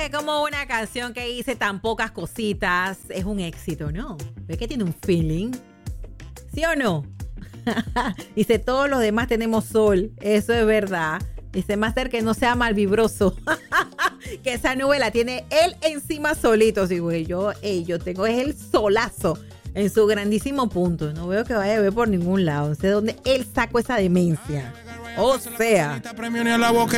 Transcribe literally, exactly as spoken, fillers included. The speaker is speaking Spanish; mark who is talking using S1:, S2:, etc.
S1: que como una canción que dice tan pocas cositas es un éxito, ¿no? ¿Ves que tiene un feeling? ¿Sí o no? Dice, todos los demás tenemos sol. Eso es verdad. Dice, Master, que no sea malvibroso. Que esa nube la tiene él encima solito. Sí, güey, yo, ey, yo tengo es el solazo en su grandísimo punto. No veo que vaya a ver por ningún lado. No sé dónde él sacó esa demencia. O sea...